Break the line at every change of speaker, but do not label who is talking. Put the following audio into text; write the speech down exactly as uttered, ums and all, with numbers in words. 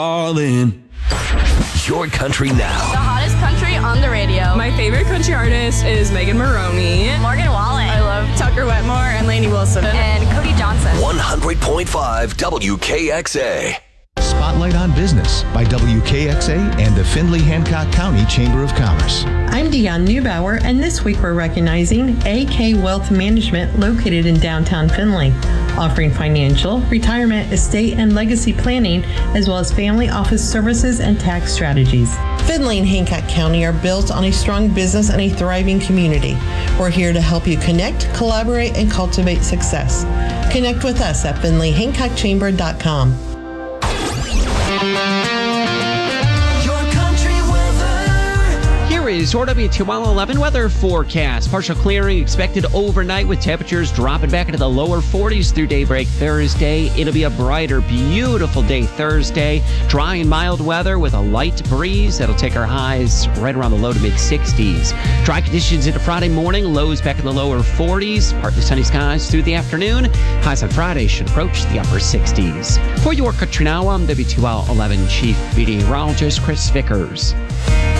All in. Your country now.
The hottest country on the radio.
My favorite country artist is Megan Maroney.
Morgan Wallen.
I love Tucker Wetmore and Lainey Wilson.
And Cody Johnson.
one hundred point five W K X A.
Spotlight on Business by W K X A and the Findlay-Hancock County Chamber of Commerce.
I'm Deanne Neubauer, and this week we're recognizing A K Wealth Management located in downtown Findlay, offering financial, retirement, estate, and legacy planning, as well as family office services and tax strategies. Findlay and Hancock County are built on a strong business and a thriving community. We're here to help you connect, collaborate, and cultivate success. Connect with us at Findlay Hancock Chamber dot com.
Here is your W T Y L eleven weather forecast. Partial clearing expected overnight with temperatures dropping back into the lower forties through daybreak Thursday. It'll be a brighter, beautiful day Thursday. Dry and mild weather with a light breeze. That'll take our highs right around the low to mid sixties. Dry conditions into Friday morning. Lows back in the lower forties. Partly sunny skies through the afternoon. Highs on Friday should approach the upper sixties. For your country now, I'm W T Y L eleven Chief Meteorologist Chris Vickers.